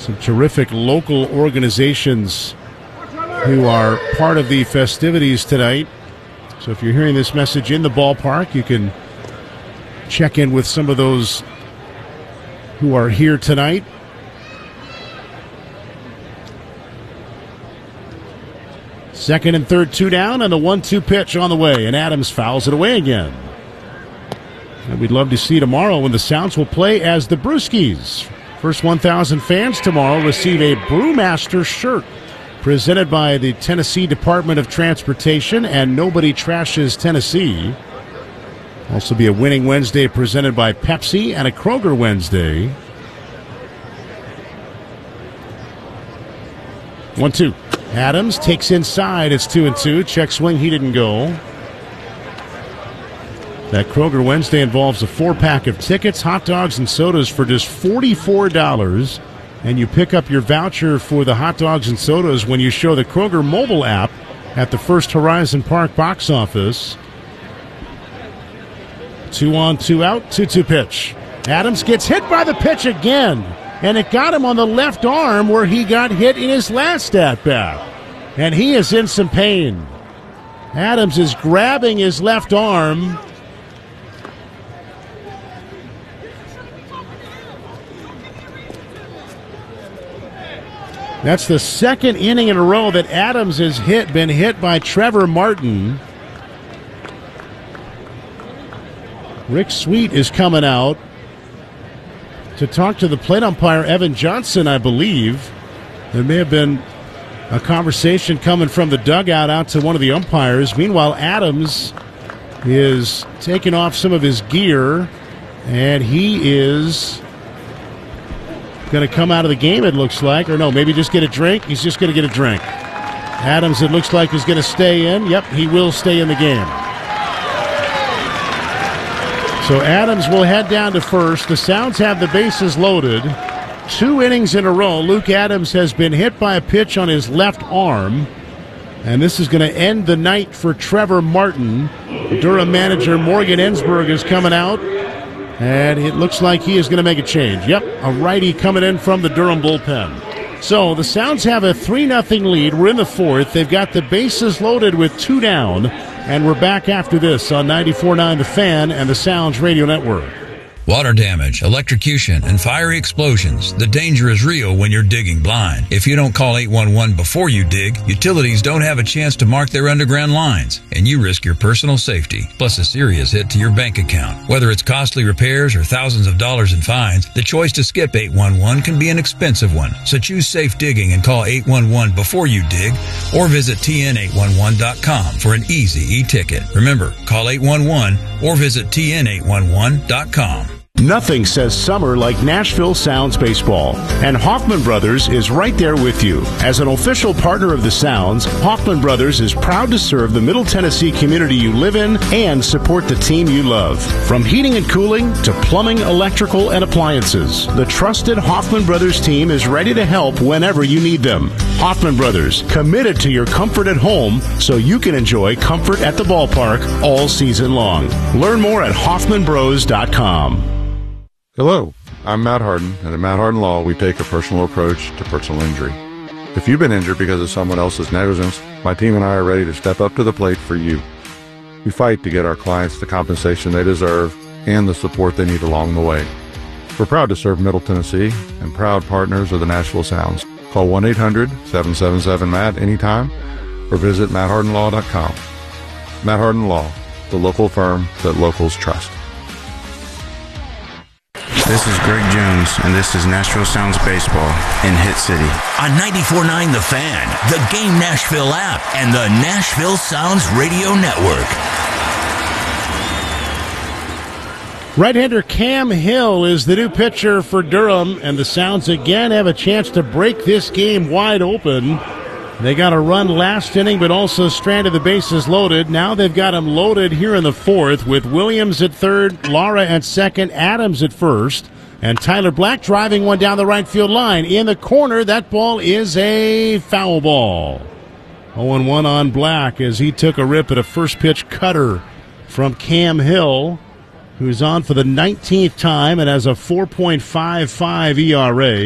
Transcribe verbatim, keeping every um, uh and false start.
Some terrific local organizations who are part of the festivities tonight. So if you're hearing this message in the ballpark, you can check in with some of those who are here tonight. Second and third, two down, and the one two pitch on the way, and Adams fouls it away again. And we'd love to see tomorrow when the Sounds will play as the Brewskis. First one thousand fans tomorrow receive a Brewmaster shirt presented by the Tennessee Department of Transportation and Nobody Trashes Tennessee. Also be a Winning Wednesday presented by Pepsi and a Kroger Wednesday. one two. Adams takes inside. It's two and two. Check swing. He didn't go. That Kroger Wednesday involves a four-pack of tickets, hot dogs, and sodas for just forty-four dollars. And you pick up your voucher for the hot dogs and sodas when you show the Kroger mobile app at the First Horizon Park box office. Two on, two out, two two pitch. Adams gets hit by the pitch again. And it got him on the left arm where he got hit in his last at-bat. And he is in some pain. Adams is grabbing his left arm. That's the second inning in a row that Adams has hit, been hit by Trevor Martin. Rick Sweet is coming out to talk to the plate umpire, Evan Johnson, I believe. There may have been a conversation coming from the dugout out to one of the umpires. Meanwhile, Adams is taking off some of his gear, and he is going to come out of the game, it looks like. Or no, maybe just get a drink. He's just going to get a drink. Adams, it looks like, is going to stay in. Yep, he will stay in the game. So Adams will head down to first. The Sounds have the bases loaded. Two innings in a row, Luke Adams has been hit by a pitch on his left arm. And this is going to end the night for Trevor Martin. Durham manager Morgan Ensberg is coming out. And it looks like he is going to make a change. Yep, a righty coming in from the Durham bullpen. So the Sounds have a three nothing lead. We're in the fourth. They've got the bases loaded with two down. And we're back after this on ninety-four point nine The Fan and the Sounds Radio Network. Water damage, electrocution, and fiery explosions. The danger is real when you're digging blind. If you don't call eight one one before you dig, utilities don't have a chance to mark their underground lines, and you risk your personal safety, plus a serious hit to your bank account. Whether it's costly repairs or thousands of dollars in fines, the choice to skip eight one one can be an expensive one. So choose safe digging and call eight one one before you dig, or visit T N eight one one dot com for an easy e-ticket. Remember, call eight one one or visit T N eight one one dot com. Nothing says summer like Nashville Sounds baseball, and Hoffman Brothers is right there with you. As an official partner of the Sounds, Hoffman Brothers is proud to serve the Middle Tennessee community you live in and support the team you love. From heating and cooling to plumbing, electrical, and appliances, the trusted Hoffman Brothers team is ready to help whenever you need them. Hoffman Brothers, committed to your comfort at home so you can enjoy comfort at the ballpark all season long. Learn more at Hoffman Bros dot com. Hello, I'm Matt Harden, and at Matt Harden Law, we take a personal approach to personal injury. If you've been injured because of someone else's negligence, my team and I are ready to step up to the plate for you. We fight to get our clients the compensation they deserve and the support they need along the way. We're proud to serve Middle Tennessee and proud partners of the Nashville Sounds. Call one eight hundred seven seven seven M A T anytime or visit Matt Harden Law dot com. Matt Harden Law, the local firm that locals trust. This is Greg Jones, and this is Nashville Sounds Baseball in Hit City. On ninety-four point nine The Fan, the Game Nashville app, and the Nashville Sounds Radio Network. Right-hander Cam Hill is the new pitcher for Durham, and the Sounds again have a chance to break this game wide open. They got a run last inning, but also stranded the bases loaded. Now they've got them loaded here in the fourth with Williams at third, Lara at second, Adams at first, and Tyler Black driving one down the right field line. In the corner, that ball is a foul ball. oh and one on Black as he took a rip at a first pitch cutter from Cam Hill, who's on for the nineteenth time and has a four point five five E R A.